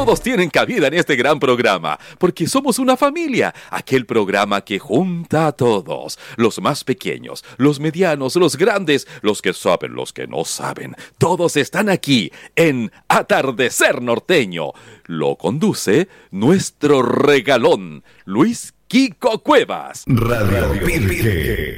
todos tienen cabida en este gran programa, porque somos una familia, aquel programa que junta a todos, los más pequeños, los medianos, los grandes, los que saben, los que no saben, todos están aquí en Atardecer Norteño. Lo conduce nuestro regalón, Luis Kiko Cuevas. Radio Pirque.